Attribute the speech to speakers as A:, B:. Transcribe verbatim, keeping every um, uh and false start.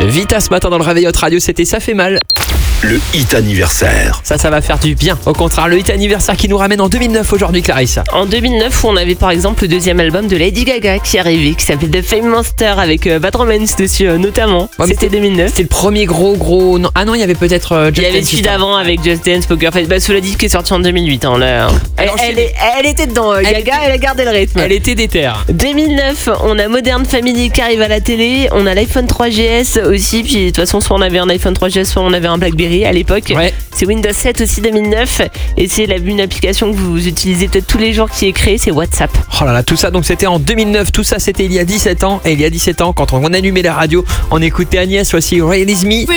A: Vita ce matin dans le réveil Hot Radio, c'était Ça fait mal.
B: Le hit anniversaire.
A: Ça, ça va faire du bien. Au contraire, le hit anniversaire qui nous ramène en deux mille neuf aujourd'hui, Clarisse.
C: En deux mille neuf, on avait par exemple le deuxième album de Lady Gaga qui est arrivé, qui s'appelle The Fame Monster avec euh, Bad Romance dessus euh, notamment.
A: Ouais,
C: C'était deux mille neuf.
A: C'était le premier gros gros. Non. Ah non, il y avait peut-être. Euh,
C: Il y avait celui d'avant avec Just Dance, Poker Face. Bah, cela dit qui est sorti en deux mille huit. Hein, là. Elle, elle, est- elle était dedans. euh,
A: Elle
C: Gaga,
A: était-
C: elle a gardé le rythme.
A: Elle était déter.
C: deux mille neuf, on a Modern Family qui arrive à la télé, on a l'iPhone trois G S aussi, puis de toute façon soit on avait un iPhone trois G S, soit on avait un BlackBerry à l'époque.
A: Ouais.
C: C'est Windows sept aussi deux mille neuf, et c'est la- une application que vous utilisez peut-être tous les jours qui est créée, c'est WhatsApp.
A: Oh là là, tout ça, donc c'était en deux mille neuf. Tout ça, c'était il y a dix-sept ans. Et il y a dix-sept ans, quand on allumait la radio, on écoutait Agnès, voici Release Me.